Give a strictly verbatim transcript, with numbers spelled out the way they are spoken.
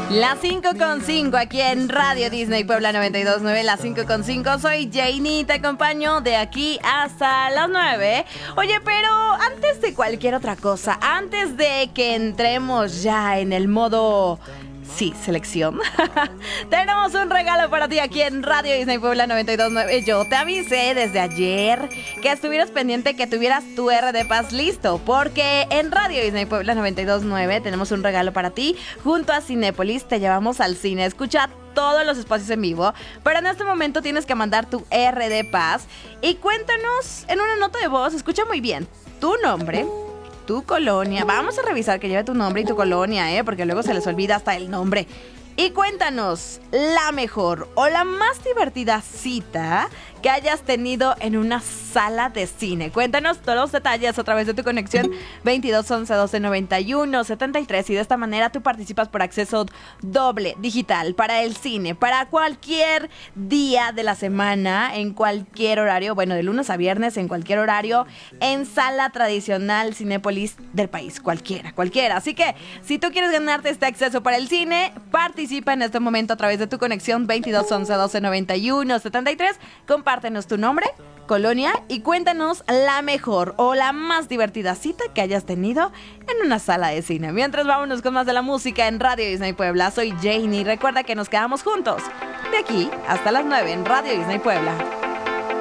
Las cinco con cinco aquí en Radio Disney Puebla noventa y dos punto nueve. Las cinco con cinco. Soy Janie, te acompaño de aquí hasta las nueve. Oye, pero antes de cualquier otra cosa, antes de que entremos ya en el modo... Sí, selección. Tenemos un regalo para ti aquí en Radio Disney Puebla noventa y dos punto nueve. Yo te avisé desde ayer que estuvieras pendiente, que tuvieras tu R D Pass listo, porque en Radio Disney Puebla noventa y dos punto nueve tenemos un regalo para ti. Junto a Cinépolis te llevamos al cine. Escucha todos los espacios en vivo, pero en este momento tienes que mandar tu R D Pass y cuéntanos en una nota de voz. Escucha muy bien tu nombre, tu colonia. Vamos a revisar que lleve tu nombre y tu colonia, ¿eh? Porque luego se les olvida hasta el nombre. Y cuéntanos la mejor o la más divertida cita que hayas tenido en una sala de cine. Cuéntanos todos los detalles a través de tu conexión veintidós once doce noventa y uno setenta y tres, y de esta manera tú participas por acceso doble digital para el cine, para cualquier día de la semana, en cualquier horario, bueno, de lunes a viernes, en cualquier horario, en sala tradicional Cinépolis del país, cualquiera, cualquiera. Así que si tú quieres ganarte este acceso para el cine, participa en este momento a través de tu conexión veintidós once doce noventa y uno setenta y tres. Compártenos tu nombre, colonia y cuéntanos la mejor o la más divertida cita que hayas tenido en una sala de cine. Mientras, vámonos con más de la música en Radio Disney Puebla. Soy Janie. Recuerda que nos quedamos juntos de aquí hasta las nueve en Radio Disney Puebla.